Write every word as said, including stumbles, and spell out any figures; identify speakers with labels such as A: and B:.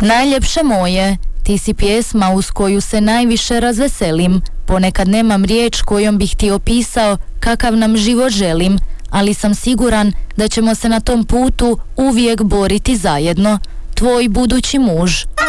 A: Najljepše moje, ti si pjesma uz koju se najviše razveselim. Ponekad nemam riječ kojom bih ti opisao kakav nam život želim, ali sam siguran da ćemo se na tom putu uvijek boriti zajedno. Tvoj budući muž.